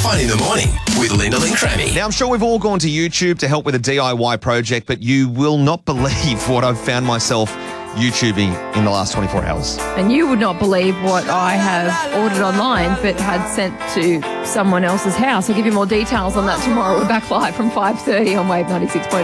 Fun in the morning with Lyndall and Crammy. Now, I'm sure we've all gone to YouTube to help with a DIY project, but you will not believe what I've found myself YouTubing in the last 24 hours. And you would not believe what I have ordered online but had sent to someone else's house. I'll give you more details on that tomorrow. We're back live from 5:30 on Wave 96.1.